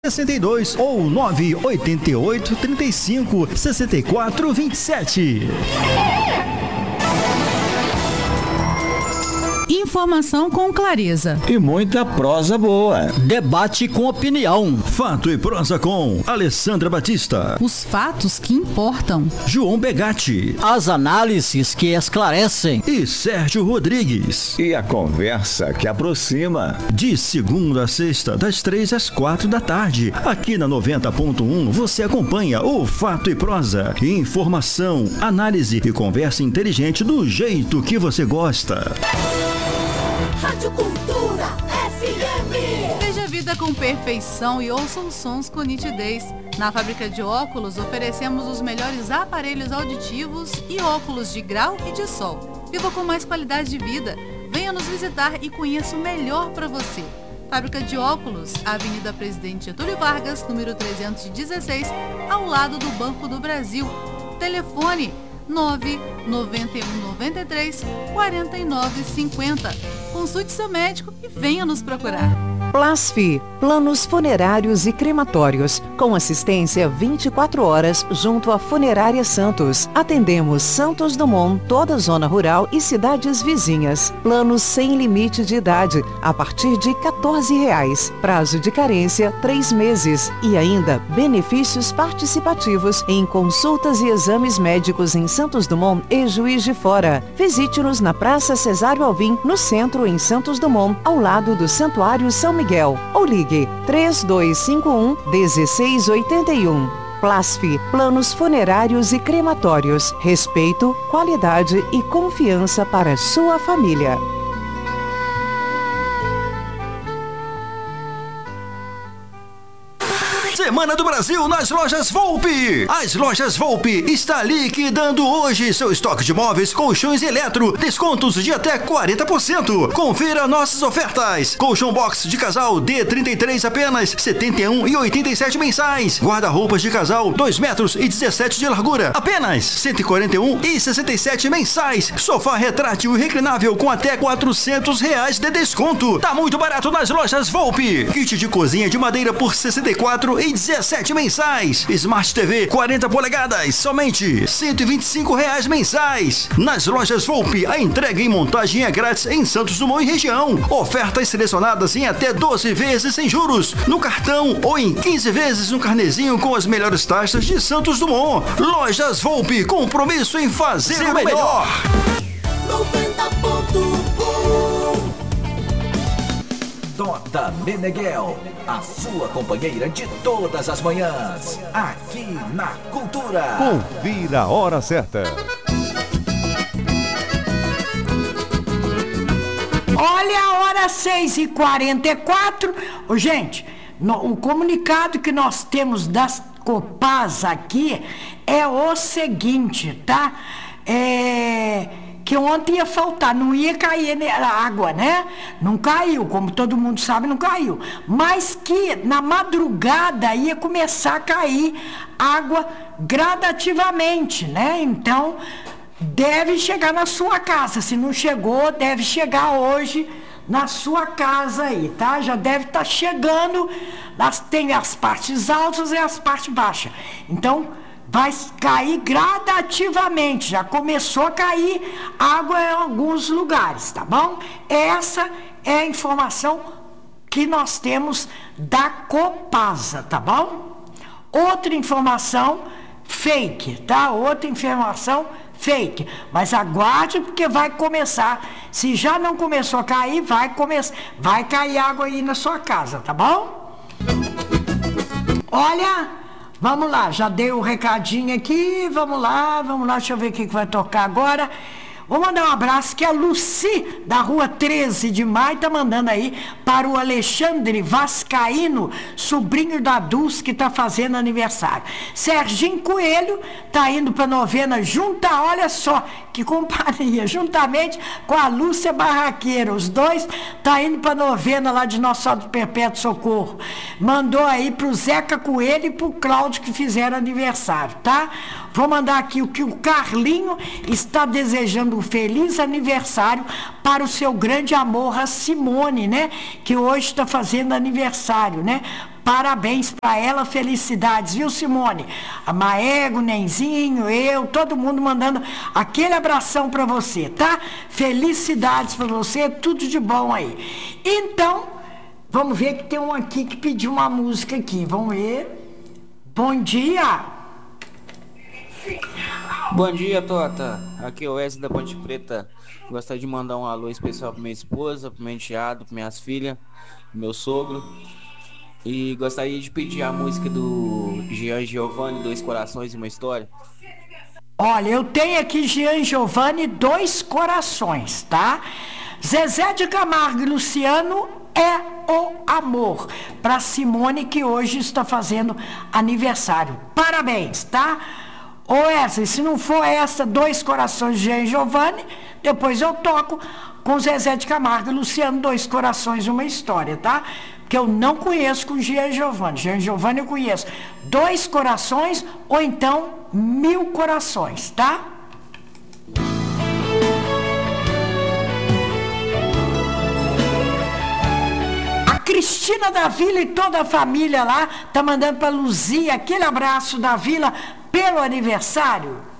62 ou 988 35 64 27. Informação com clareza e muita prosa boa. Debate com opinião. Fato e prosa com Alessandra Batista. Os fatos que importam. João Begatti. As análises que esclarecem. E Sérgio Rodrigues. E a conversa que aproxima. De segunda a sexta, das 3 às 4 da tarde. Aqui na 90.1 você acompanha o Fato e Prosa. Informação, análise e conversa inteligente do jeito que você gosta. Rádio Cultura FM. Veja a vida com perfeição e ouça os sons com nitidez. Na fábrica de óculos oferecemos os melhores aparelhos auditivos e óculos de grau e de sol. Viva com mais qualidade de vida. Venha nos visitar e conheça o melhor para você. Fábrica de óculos, Avenida Presidente Getúlio Vargas, número 316, ao lado do Banco do Brasil. Telefone 99193 4950. Consulte seu médico e venha nos procurar. Plasfi, planos funerários e crematórios, com assistência 24 horas junto à Funerária Santos. Atendemos Santos Dumont, toda a zona rural e cidades vizinhas. Planos sem limite de idade, a partir de R$14. Prazo de carência, 3 meses. E ainda, benefícios participativos em consultas e exames médicos em Santos Dumont e Juiz de Fora. Visite-nos na Praça Cesário Alvim, no centro, em Santos Dumont, ao lado do Santuário São Miguel, ou ligue 3251-1681. Plasfi, planos funerários e crematórios. Respeito, qualidade e confiança para sua família. Semana do Brasil nas lojas Volpe. As lojas Volpe está liquidando hoje seu estoque de móveis, colchões e eletro. Descontos de até 40%. Confira nossas ofertas. Colchão box de casal D33 apenas R$ 71,87 mensais. Guarda-roupas de casal 2 metros e 17 de largura apenas R$ 141,67 mensais. Sofá retrátil e reclinável com até R$400 de desconto. Tá muito barato nas lojas Volpe. Kit de cozinha de madeira por R$ 64,17 mensais. Smart TV 40 polegadas, somente R$ 125 mensais. Nas lojas Volpe, a entrega e montagem é grátis em Santos Dumont e região. Ofertas selecionadas em até 12 vezes sem juros, no cartão ou em 15 vezes no carnezinho com as melhores taxas de Santos Dumont. Lojas Volpe, compromisso em fazer o melhor. 90.1 Tota Meneghel, a sua companheira de todas as manhãs, aqui na Cultura. Confira a hora certa. Olha a hora 6h44. Ô, gente, o comunicado que nós temos das Copasa aqui é o seguinte, tá? Que ontem ia faltar, não ia cair água, né? Não caiu, como todo mundo sabe, não caiu. Mas que na madrugada ia começar a cair água gradativamente, né? Então, deve chegar na sua casa. Se não chegou, deve chegar hoje na sua casa aí, tá? Já deve estar chegando. Tem as partes altas e as partes baixas. Então, vai cair gradativamente, já começou a cair água em alguns lugares, tá bom? Essa é a informação que nós temos da Copasa, tá bom? Outra informação fake, tá? Outra informação fake, mas aguarde porque vai começar, se já não começou a cair, vai cair água aí na sua casa, tá bom? Olha... Vamos lá, já dei o recadinho aqui, vamos lá, deixa eu ver o que vai tocar agora. Vou mandar um abraço que a Luci, da rua 13 de maio, tá mandando aí para o Alexandre Vascaíno, sobrinho da Dulce, que tá fazendo aniversário. Serginho Coelho tá indo pra novena olha só, que companhia, juntamente com a Lúcia Barraqueira, os dois tá indo pra novena lá de Nossa Senhora do Perpétuo Socorro. Mandou aí pro Zeca Coelho e pro Cláudio que fizeram aniversário, tá? Vou mandar aqui o que o Carlinho está desejando um feliz aniversário para o seu grande amor, a Simone, né? Que hoje está fazendo aniversário, né? Parabéns para ela, felicidades, viu, Simone? A Maego, Nenzinho, eu, todo mundo mandando aquele abração para você, tá? Felicidades para você, tudo de bom aí. Então, vamos ver que tem um aqui que pediu uma música aqui, vamos ver. Bom dia! Bom dia, Tota. Aqui é o Wesley da Ponte Preta. Gostaria de mandar um alô especial para minha esposa, para meu enteado, para minhas filhas, meu sogro. E gostaria de pedir a música do Jean Giovanni, Dois Corações e uma História. Olha, eu tenho aqui Jean Giovanni, Dois Corações, tá? Zezé de Camargo e Luciano, É o Amor. Para Simone, que hoje está fazendo aniversário. Parabéns, tá? Ô Wesley, se não for essa, Dois Corações de Jean Giovanni, depois eu toco com Zezé de Camargo e Luciano, Dois Corações e uma História, tá? Que eu não conheço com Jean Giovanni. Jean Giovanni eu conheço Dois Corações ou então Mil Corações, tá? A Cristina da Vila e toda a família lá tá mandando pra Luzia aquele abraço da Vila pelo aniversário.